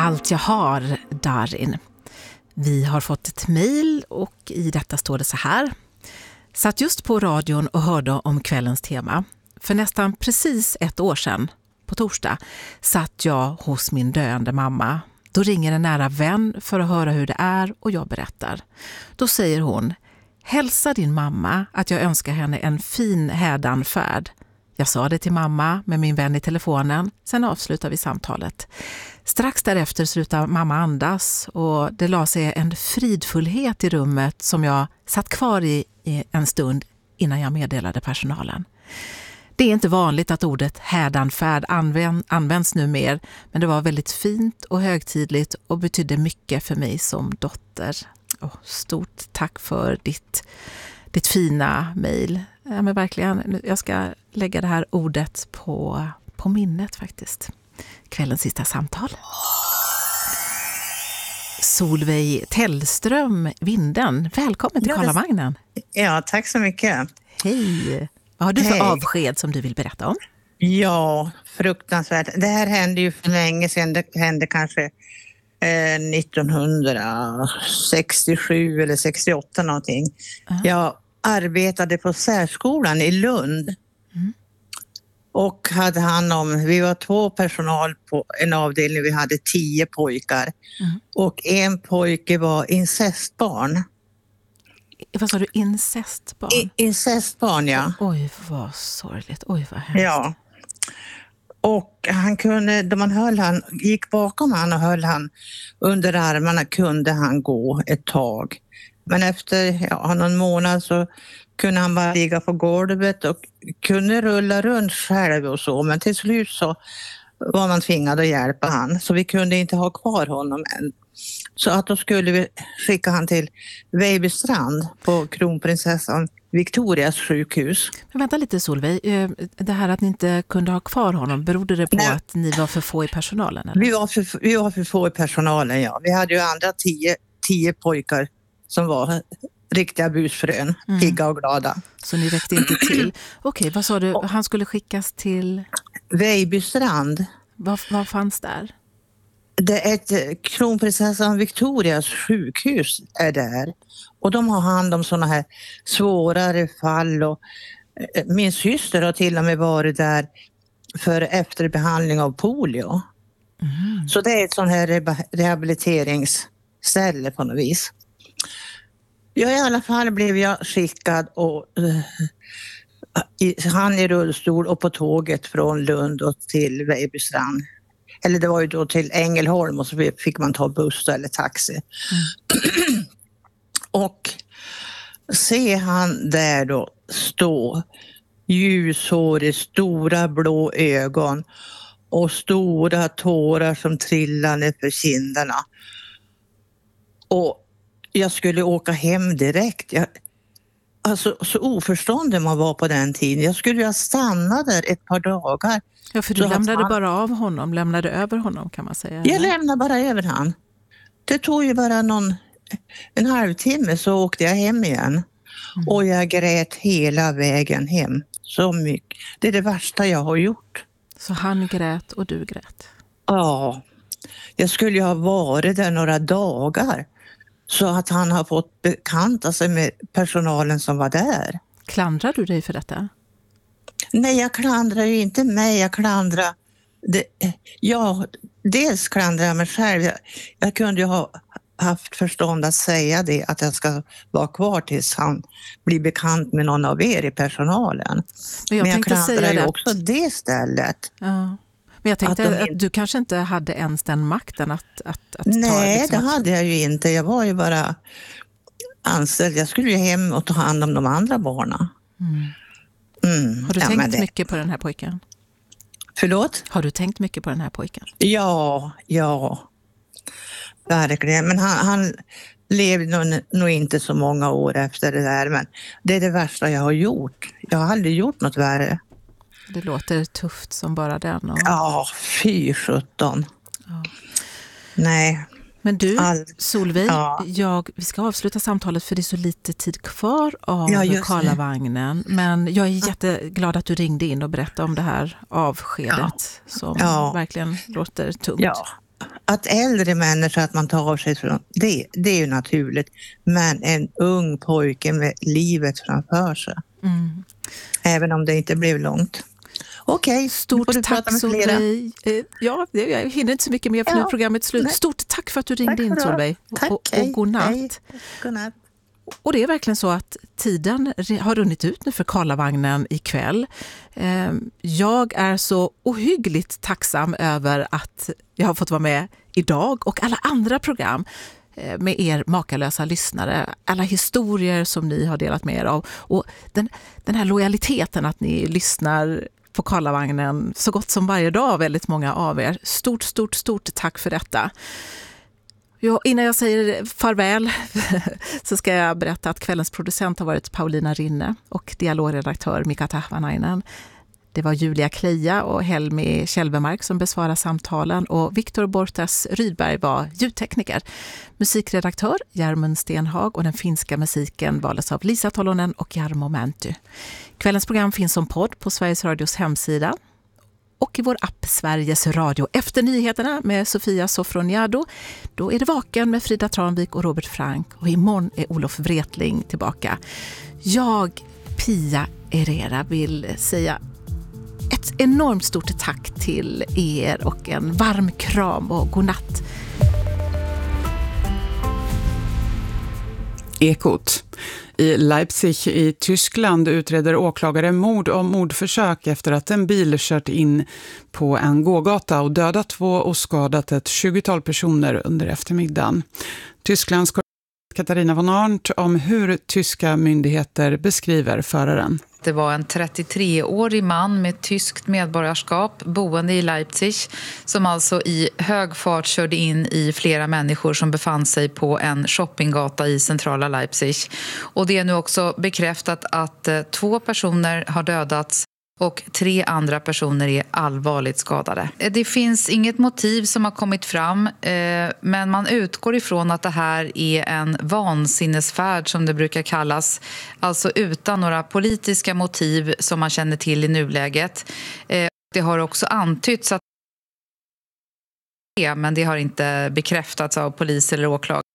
Allt jag har, Darin. Vi har fått ett mejl och i detta står det så här. Satt just på radion och hörde om kvällens tema. För nästan precis ett år sedan, på torsdag, satt jag hos min döende mamma. Då ringer en nära vän för att höra hur det är och jag berättar. Då säger hon: hälsa din mamma att jag önskar henne en fin hädanfärd. Jag sa det till mamma med min vän i telefonen. Sen avslutar vi samtalet. Strax därefter slutar mamma andas och det la sig en fridfullhet i rummet som jag satt kvar i en stund innan jag meddelade personalen. Det är inte vanligt att ordet hädanfärd används nu mer, men det var väldigt fint och högtidligt och betydde mycket för mig som dotter. Stort tack för ditt fina mejl. Ja, men verkligen, jag ska lägga det här ordet på minnet faktiskt. Kvällens sista samtal. Solveig Tellström, Vinden. Välkommen till Karlavagnen. Ja, tack så mycket. Hej. Vad har du för avsked som du vill berätta om? Ja, fruktansvärt. Det här hände ju för länge sedan. Det hände kanske 1967 eller 68 någonting. Jag arbetade på särskolan i Lund. Och hade hand om, vi var 2 personal på en avdelning, vi hade 10 pojkar. Och en pojke var incestbarn. Vad sa du, incestbarn? Incestbarn, ja. Oj, vad sorgligt. Oj, vad hemskt. Ja. Och han kunde, då man höll han, gick bakom han och höll han under armarna kunde han gå ett tag. Men efter någon månad så kunde han bara ligga på golvet och kunde rulla runt själv och så. Men till slut så var man tvingad att hjälpa han. Så vi kunde inte ha kvar honom än. Så att då skulle vi skicka han till Vejbystrand på Kronprinsessan Victorias sjukhus. Men vänta lite Solveig, det här att ni inte kunde ha kvar honom, berodde det på att ni var för få i personalen? Eller? Vi var för få i personalen, ja. Vi hade ju andra 10 pojkar som var riktiga busfrön, pigga och glada. Så ni räckte inte till. Okej, vad sa du? Han skulle skickas till? Vejbystrand. Vad fanns där? Det är ett Kronprinsessan Victorias sjukhus är där. Och de har hand om sådana här svårare fall. Och min syster har till och med varit där för efterbehandling av polio. Så det är ett sån här rehabiliteringsställe på något vis. Ja, i alla fall blev jag skickad och han i rullstol och på tåget från Lund och till Vejbystrand. Eller det var ju då till Ängelholm och så fick man ta buss eller taxi. Och se han där då stå, ljushårig, stora blå ögon och stora tårar som trillade för kinderna. Och jag skulle åka hem direkt. Alltså så oförstående man var på den tiden. Jag skulle ha stannat där ett par dagar. Ja, för du lämnade bara av honom, lämnade över honom kan man säga. Jag lämnade bara över han. Det tog ju bara en halvtimme så åkte jag hem igen. Och jag grät hela vägen hem. Så mycket. Det är det värsta jag har gjort. Så han grät och du grät? Ja. Jag skulle ju ha varit där några dagar. Så att han har fått bekanta sig med personalen som var där. Klandrar du dig för detta? Nej, jag klandrar ju inte mig. Jag klandrar... dels klandrar jag mig själv. Jag kunde ju ha haft förstånd att säga det. Att jag ska vara kvar tills han blir bekant med någon av er i personalen. Men jag klandrar ju också det stället. Ja. Men jag tänkte att du kanske inte hade ens den makten att nej, ta... det hade jag ju inte. Jag var ju bara anställd. Jag skulle ju hem och ta hand om de andra barnen. Har du tänkt mycket på den här pojken? Förlåt? Har du tänkt mycket på den här pojken? Ja. Verkligen. Men han levde nog inte så många år efter det där. Men det är det värsta jag har gjort. Jag har aldrig gjort något värre. Det låter tufft som bara den. Och... Ja, fy 17. Ja. Nej. Men du, Solveig, vi ska avsluta samtalet för det är så lite tid kvar av Karlavagnen. Men jag är jätteglad att du ringde in och berättade om det här avskedet som verkligen låter tungt. Ja, att äldre människor, att man tar sig från det är ju naturligt. Men en ung pojke med livet framför sig. Även om det inte blev långt. Okej, stort tack Solveig. Ja, jag hinner inte så mycket mer för nu är programmet slut. Nej. Stort tack för att du ringde in Solveig. Och god natt. God natt. Och det är verkligen så att tiden har runnit ut nu för Karlavagnen ikväll. Jag är så ohyggligt tacksam över att jag har fått vara med idag och alla andra program med er makalösa lyssnare. Alla historier som ni har delat med er av. Och den här lojaliteten att ni lyssnar på Karlavagnen så gott som varje dag, väldigt många av er. Stort tack för detta. Ja, innan jag säger farväl så ska jag berätta att kvällens producent har varit Paulina Rinne och dialogredaktör Mika Tahvanainen. Det var Julia Kleja och Helmi Kjellvemark som besvarade samtalen och Viktor Bortas Rydberg var ljudtekniker. Musikredaktör Järmund Stenhag och den finska musiken valdes av Lisa Tolonen och Jarmo Mänty. Kvällens program finns som podd på Sveriges Radios hemsida och i vår app Sveriges Radio. Efter nyheterna med Sofia Sofroniado, då är det Vaken med Frida Tranvik och Robert Frank. Och imorgon är Olof Wretling tillbaka. Jag, Pia Herrera, vill säga ett enormt stort tack till er och en varm kram och godnatt. Ekot. I Leipzig i Tyskland utreder åklagare mord och mordförsök efter att en bil kört in på en gågata och dödat 2 och skadat ett 20-tal personer under eftermiddagen. Tysklands Katarina von Arndt om hur tyska myndigheter beskriver föraren. Det var en 33-årig man med tyskt medborgarskap boende i Leipzig som alltså i hög fart körde in i flera människor som befann sig på en shoppinggata i centrala Leipzig. Och det är nu också bekräftat att 2 personer har dödats och 3 andra personer är allvarligt skadade. Det finns inget motiv som har kommit fram, men man utgår ifrån att det här är en vansinnesfärd som det brukar kallas. Alltså utan några politiska motiv som man känner till i nuläget. Det har också antytts att men det har inte bekräftats av polis eller åklagare.